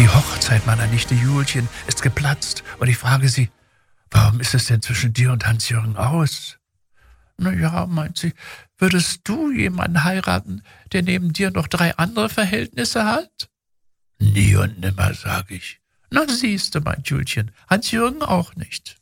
Die Hochzeit meiner Nichte Julchen ist geplatzt und ich frage sie, warum ist es denn zwischen dir und Hans-Jürgen aus? Na ja, meint sie, würdest du jemanden heiraten, der neben dir noch 3 andere Verhältnisse hat? Nie und nimmer, sag ich. Na siehste, meint Julchen, Hans-Jürgen auch nicht.